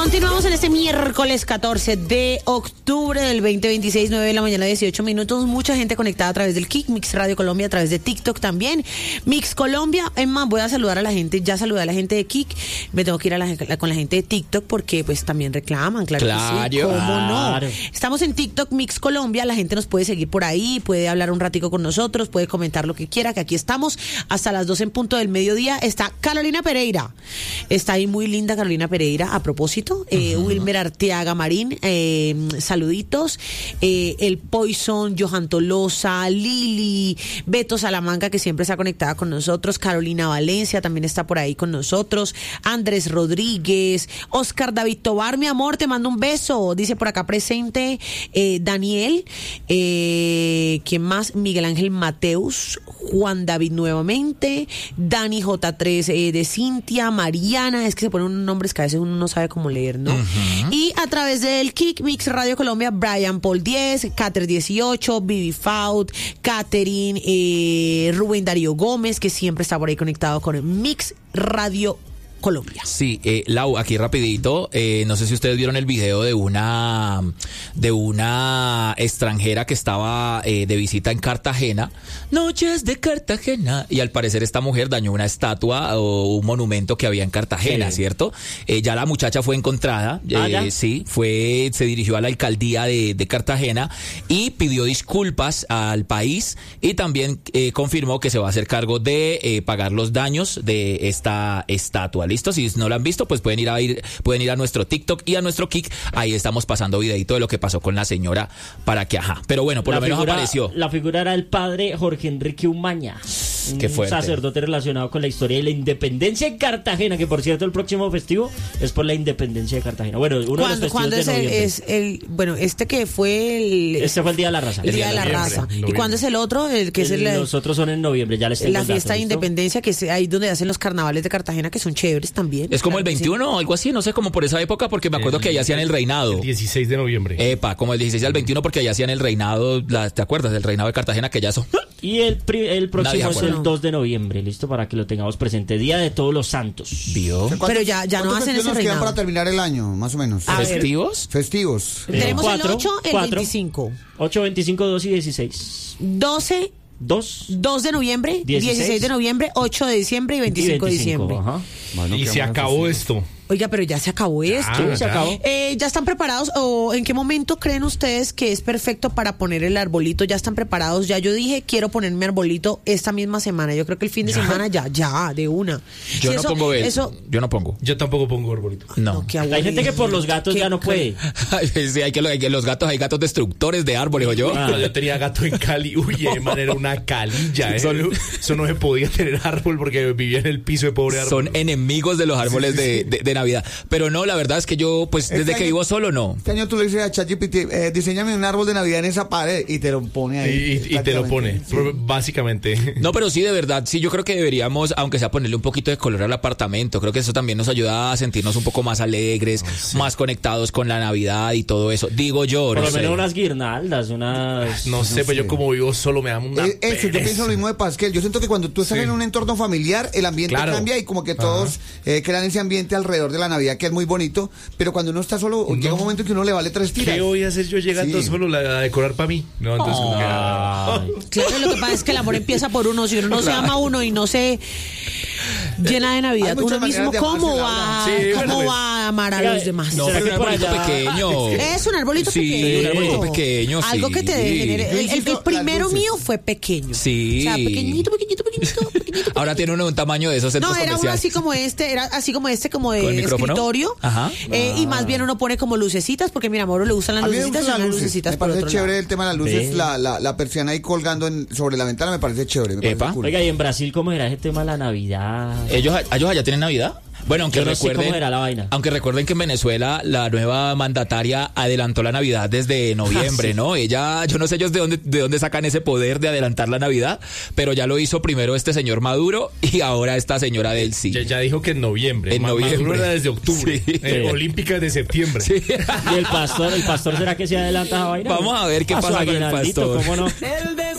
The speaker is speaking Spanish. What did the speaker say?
Continuamos en este miércoles 14 de octubre del 2026, 9 de la mañana, 18 minutos. Mucha gente conectada a través del Kik, Mix Radio Colombia, a través de TikTok también. Mix Colombia. Emma, voy a saludar a la gente. Ya saludé a la gente de Kik. Me tengo que ir con la gente de TikTok porque pues también reclaman, claro que sí. ¿Cómo no? Estamos en TikTok, Mix Colombia. La gente nos puede seguir por ahí, puede hablar un ratico con nosotros, puede comentar lo que quiera, que aquí estamos hasta las 12 en punto del mediodía. Está Carolina Pereira. Está ahí muy linda Carolina Pereira, a propósito. Wilmer Arteaga Marín, saluditos. El Poison, Johan Tolosa, Lili, Beto Salamanca, que siempre está conectada con nosotros. Carolina Valencia también está por ahí con nosotros. Andrés Rodríguez, Oscar David Tobar, mi amor, te mando un beso. Dice por acá presente Daniel. ¿Quién más? Miguel Ángel Mateus, Juan David nuevamente, Dani J3 de Cintia, Mariana. Es que se ponen unos nombres que a veces uno no sabe cómo leer, ¿no? Y a través del Kik Mix Radio Colombia, Brian Paul 10, Cater 18, Vivi Faut, Catherine, Rubén Darío Gómez, que siempre está por ahí conectado con Mix Radio Colombia. Sí, Lau, aquí rapidito, no sé si ustedes vieron el video de una extranjera que estaba de visita en Cartagena, Noches de Cartagena, y al parecer esta mujer dañó una estatua o un monumento que había en Cartagena, sí, ¿cierto? Ya la muchacha fue encontrada, sí, se dirigió a la alcaldía de Cartagena y pidió disculpas al país y también confirmó que se va a hacer cargo de pagar los daños de esta estatua. ¿Listo? Si no lo han visto, pues pueden ir a nuestro TikTok y a nuestro Kik. Ahí estamos pasando videito de lo que pasó con la señora para que, pero bueno, por lo menos apareció. La figura era el padre Jorge Enrique Umaña, un sacerdote relacionado con la historia de la independencia en Cartagena, que por cierto el próximo festivo es por la independencia de Cartagena. Bueno, uno de los festivos de noviembre. Este fue el Día de la Raza. El Día de la Raza. ¿Y cuándo es el otro? Los otros son en noviembre, ya les tengo la fiesta de independencia, que es ahí donde hacen los carnavales de Cartagena, que son chéveres también. Es como el 21 o algo así, no sé, como por esa época, porque me acuerdo que allá hacían el reinado. El 16 de noviembre. Como el 16 al 21, porque allá hacían el reinado, ¿te acuerdas? Del reinado de Cartagena, que ya eso. Y el próximo es el 2 de noviembre, listo, para que lo tengamos presente. Día de Todos los Santos. ¿Vio? Pero ya no hacen ese reinado. Quedan para terminar el año, más o menos. ¿Festivos? Festivos. Tenemos el 8, el 25. 8, 25, 2 y 16. 12... 2 de noviembre, 16 de noviembre, 8 de diciembre y 25 de diciembre. Bueno, y se acabó esto. Oiga, pero ya se acabó esto. Se acabó. ¿Ya están preparados o en qué momento creen ustedes que es perfecto para poner el arbolito? ¿Ya están preparados? Ya yo dije, quiero poner mi arbolito esta misma semana. Yo creo que el fin de semana ya, de una. Yo no pongo eso. Yo no pongo. Yo tampoco pongo arbolito. No. Hay gente que por los gatos ya no puede. Sí, hay gatos destructores de árboles, ¿o yo? Yo tenía gato en Cali. Uy, man, era una calilla. Eso no se podía tener árbol porque vivía en el piso de pobre árbol. Son enemigos de los árboles de Navidad. Pero no, la verdad es que yo, pues, desde que vivo solo, no. Este año tú le dices a ChatGPT, diseñame un árbol de Navidad en esa pared y te lo pone ahí. Y te lo pone, sí. Básicamente. No, pero sí, de verdad, sí, yo creo que deberíamos, aunque sea ponerle un poquito de color al apartamento. Creo que eso también nos ayuda a sentirnos un poco más alegres, más conectados con la Navidad y todo eso. Digo yo, por lo menos unas guirnaldas, No sé, pero yo como vivo solo me da una yo pienso lo mismo de Pasquel. Yo siento que cuando tú estás en un entorno familiar, el ambiente cambia y como que todos crean ese ambiente alrededor de la Navidad, que es muy bonito, pero cuando uno está solo, llega un momento que uno le vale 3 tiras. ¿Qué voy a hacer yo llegando solo a decorar para mí? No, entonces Claro, lo que pasa es que el amor empieza por uno. Si uno no se ama a uno y no se llena de Navidad uno mismo, ¿cómo va a amar a los demás? No, pero un arbolito pequeño. Es un arbolito pequeño. Sí, un arbolito pequeño, algo que te genere. El primero mío fue pequeño. Sí. O sea, pequeñito. Ahora tiene uno un tamaño de esos centros comerciales. No, era uno así como este, como de escritorio. Ajá. Y más bien uno pone como lucecitas, porque mira, a Mauro le gustan las lucecitas y las lucecitas por otro lado. Me parece chévere el tema de las luces, la persiana ahí colgando sobre la ventana, me parece chévere. Cool. Oiga, y en Brasil, ¿cómo era ese tema de la Navidad? ¿Ellos allá tienen Navidad? Bueno, aunque recuerden que en Venezuela la nueva mandataria adelantó la Navidad desde noviembre, ¿no? Ella, yo no sé ellos de dónde sacan ese poder de adelantar la Navidad, pero ya lo hizo primero este señor Maduro y ahora esta señora del sí. Ya dijo que en noviembre. Maduro era desde octubre. Sí. Olímpica de septiembre. Sí. ¿Y el pastor será que se adelanta esa vaina? Vamos a ver qué pasa con el pastor. ¿Cómo no?